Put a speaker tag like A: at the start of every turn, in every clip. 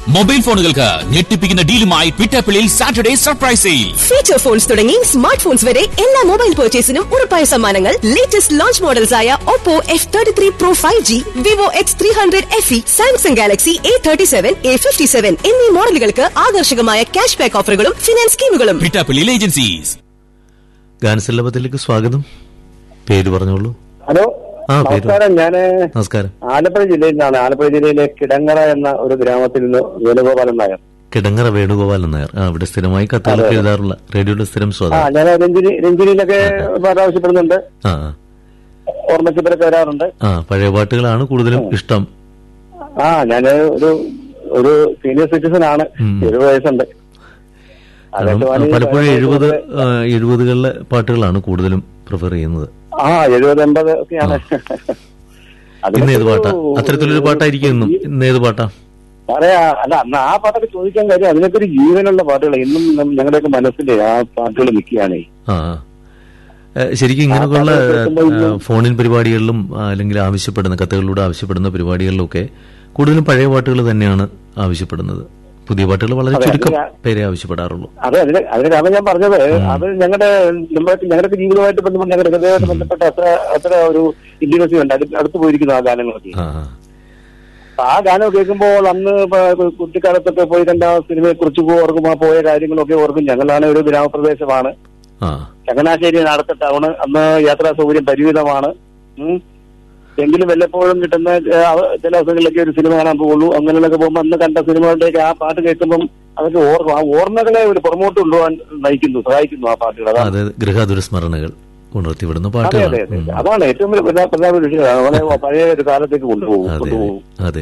A: Mobile ഫോണുകൾക്ക് ഞെട്ടിപ്പിക്കുന്ന ഡീലുമായി ട്വിറ്റപ്പിളിൽ Saturday surprise sale.
B: Feature phones തുടങ്ങി smart phones വരെ എല്ലാ മൊബൈൽ പർച്ചേസിനും ഉറപ്പായ സമ്മാനങ്ങൾ. ലേറ്റസ്റ്റ് ലോഞ്ച് മോഡൽസ് ആയ Oppo F33 Pro 5G, Vivo X300 FE, Samsung Galaxy A37, A57 എന്നീ മോഡലുകൾക്ക് ആകർഷകമായ ക്യാഷ് ബാക്ക് ഓഫറുകളും ഫിനാൻസ് സ്കീമുകളും.
A: ട്വിറ്റപ്പിളിൽ ഏജൻസീസ്.
C: ഗാനസല്ലഭത്തിലേക്ക് സ്വാഗതം. പേര് പറഞ്ഞോളൂ.
D: ഹലോ,
C: നമസ്കാരം.
D: നമസ്കാരം. ആലപ്പുഴ ജില്ലയിൽ നിന്നാണ്. ആലപ്പുഴ ജില്ലയിലെ കിടങ്ങറ എന്ന ഒരു ഗ്രാമത്തിൽ നിന്ന് വേണുഗോപാലൻ നായർ.
C: കിടങ്ങറ വേണുഗോപാലൻ നായർ. ഇവിടെ സ്ഥിരമായി കത്തുകളൊക്കെ എഴുതാറുള്ള റേഡിയോയുടെ സ്ഥിരം ശ്രോതാവ്.
D: ഞാൻ രഞ്ജിനിയിലൊക്കെ പാട്ട് ആവശ്യപ്പെടുന്നുണ്ട്. ഓർമ്മച്ചിപ്പരൊക്കെ വരാറുണ്ട്.
C: പഴയ പാട്ടുകളാണ് കൂടുതലും ഇഷ്ടം.
D: ഞാൻ ഒരു സീനിയർ സിറ്റിസൺ ആണ്. 70 വയസ്സുണ്ട്.
C: പലപ്പോഴും 70-കളിലെ പാട്ടുകളാണ് കൂടുതലും പ്രിഫർ ചെയ്യുന്നത്.
D: 70-80 ഒക്കെയാണ്.
C: ഇന്ന് ഏത് പാട്ടാ? അത്തരത്തിലൊരു പാട്ടായിരിക്കും ഇന്നും. ഇന്ന് ഏത് പാട്ടാ
D: പറയാ? അല്ല, അന്ന് ആ പാട്ടൊക്കെ ചോദിക്കാൻ കാര്യം അതിനൊക്കെ ഒരു ജീവനുള്ള പാട്ടുകൾ ഇന്നും ഞങ്ങളുടെയൊക്കെ മനസ്സിൽ ആ പാട്ടുകൾ നിൽക്കുകയാണേ.
C: ശരിക്കും ഇങ്ങനെയൊക്കെയുള്ള ഫോണിൻ പരിപാടികളിലും അല്ലെങ്കിൽ ആവശ്യപ്പെടുന്ന കത്തുകളിലൂടെ ആവശ്യപ്പെടുന്ന പരിപാടികളിലൊക്കെ കൂടുതലും പഴയ പാട്ടുകൾ തന്നെയാണ് ആവശ്യപ്പെടുന്നത്. പുതിയ പാട്ടുകൾ വളരെ ചുരുക്കം പേരെ ആവശ്യപ്പെടാറുള്ളൂ.
D: അതെ, അതിന് കാരണം ഞാൻ പറഞ്ഞത് അത് ഞങ്ങളുടെ ജീവിതമായിട്ട് ബന്ധപ്പെട്ട് ഞങ്ങളുടെ ഹൃദയമായിട്ട് ബന്ധപ്പെട്ട അത്ര ഒരു ഇന്റിമസി ഉണ്ട്. അടുത്ത് പോയിരിക്കുന്നു ആ ഗാനങ്ങളൊക്കെ. ആ ഗാനം കേൾക്കുമ്പോൾ അന്ന് കുട്ടിക്കാലത്തൊക്കെ പോയി കണ്ട സിനിമയെ കുറിച്ച് ഓർക്കും. ആ പോയ കാര്യങ്ങളൊക്കെ ഓർക്കും. ഞങ്ങളാണ് ഒരു ഗ്രാമപ്രദേശമാണ്. ചങ്ങനാശ്ശേരി അടുത്ത ടൗണ്. അന്ന് യാത്രാ സൗകര്യം പരിമിതമാണ്. എങ്കിലും വല്ലപ്പോഴും കിട്ടുന്ന ചില ദിവസങ്ങളിലൊക്കെ ഒരു സിനിമ കാണാൻ പോകുള്ളൂ. അങ്ങനെയൊക്കെ പോകുമ്പോൾ അന്ന് കണ്ട സിനിമകളുടെയൊക്കെ ആ പാട്ട് കേൾക്കുമ്പം അതൊക്കെ ആ ഓർമ്മകളെ ഒരു പുറമോട്ട് കൊണ്ടുപോകാൻ സഹായിക്കുന്നു ആ പാട്ടുകൾ.
C: അതാണ് ഗൃഹാതുരസ്മരണകൾ ഉണർത്തിവിടുന്ന പാട്ടുകൾ.
D: അതാണ് ഏറ്റവും പ്രധാന വിഷയം. പഴയ ഒരു കാലത്തേക്ക് കൊണ്ടുപോകും.
C: അതെ,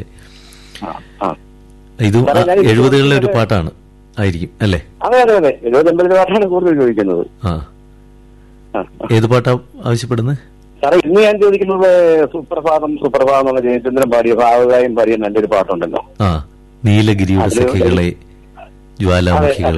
C: ഇത് 70-കളിലെ ഒരു പാട്ടാണ് ആയിരിക്കും അല്ലേ?
D: അതെ, 70-80 പാട്ടാണ് കൂടുതൽ ചോദിക്കുന്നത്.
C: ഏത് പാട്ടാ ആവശ്യപ്പെടുന്നത്
D: സാറേ? ഇന്ന് ഞാൻ ചോദിക്കുന്നത് സുപ്രഭാതം എന്നുള്ള ജയചന്ദ്രൻ പാടിയ ഭാവകായും പാടിയ നല്ലൊരു പാട്ടുണ്ടല്ലോ.
C: നീലഗിരിയുടെ സഖികളെ, ജ്വാലാമുഖികളെ.